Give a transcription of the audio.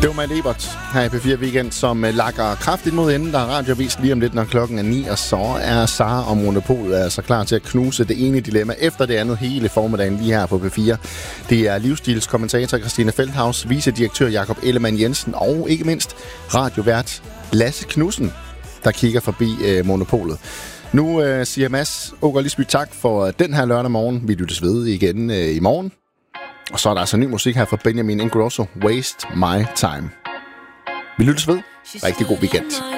Det var Malte Ebert her i P4 Weekend, som lakker kraftigt mod enden. Der er radiovis lige om lidt, når klokken er 9, og så er Sara og Monopolet altså klar til at knuse det ene dilemma efter det andet hele formiddagen lige her på P4. Det er livsstilskommentator Christine Feldhaus, vicedirektør Jakob Ellemann Jensen og ikke mindst radiovært Lasse Knudsen, der kigger forbi Monopolet. Nu siger Mads Ågaard Lisby tak for den her lørdag morgen. Vi lyttes ved igen i morgen. Og så er der altså ny musik her fra Benjamin Ingrosso, Waste My Time. Vi lyttes ved. Rigtig god weekend.